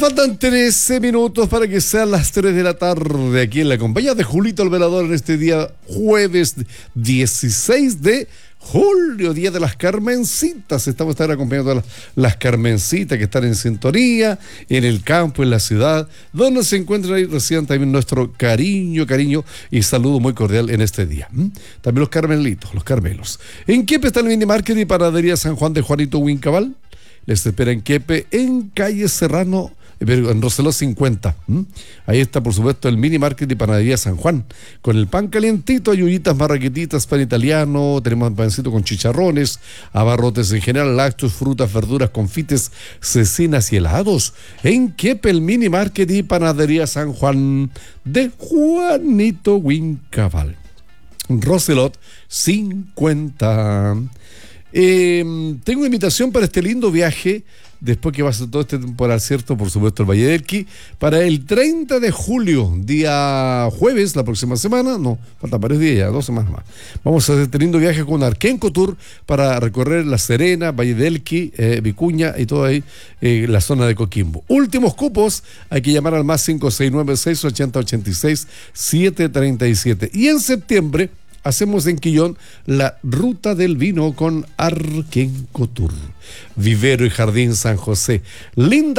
Faltan 13 minutos para que sean las 3 de la tarde aquí en la compañía de Julito el Velador en este día jueves 16 de julio, día de las Carmencitas. Estamos acompañando a las Carmencitas que están en sintonía, en el campo, en la ciudad, donde se encuentran ahí, reciban también nuestro cariño y saludo muy cordial en este día. También los Carmelitos, los Carmelos. En Quepe está el Mini Market y Panadería San Juan de Juanito Huincabal. Les espera en Quepe, en calle Serrano, en Roseló 50. Ahí está, por supuesto, el Mini Market y Panadería San Juan, con el pan calientito, ayuditas, marraquetitas, pan italiano, tenemos pancito con chicharrones, abarrotes en general, lácteos, frutas, verduras, confites, cecinas y helados. En Quepe, el Mini Market y Panadería San Juan de Juanito Huincabal. Roselot 50. Tengo una invitación para este lindo viaje, después que va a ser todo este temporal, ¿cierto? Por supuesto, el Valle del Elqui, para el 30 de julio, día jueves, la próxima semana, no, faltan varios días ya, 2 semanas más. Vamos a hacer este lindo viaje con Arquenco Tour para recorrer La Serena, Valle del Elqui, Vicuña y todo ahí, la zona de Coquimbo. Últimos cupos, hay que llamar al más 569-680-86-737. Y en septiembre hacemos en Quillón la Ruta del Vino con Arquenco Tour. Vivero y Jardín San José. Linda